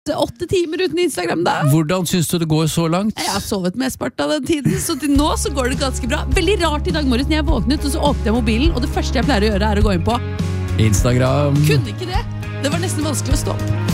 8 timer uten Instagram da. Hvordan synes du det går så langt? Jeg har sovet mesteparten av den tiden, så til nå så går det ganske bra. Veldig rart i dag morges når jeg våknet, og så åpnet jeg mobilen, og det første jeg pleier å gjøre er å gå inn på Instagram. Kunne ikke det. Det var nesten vanskelig å stå opp.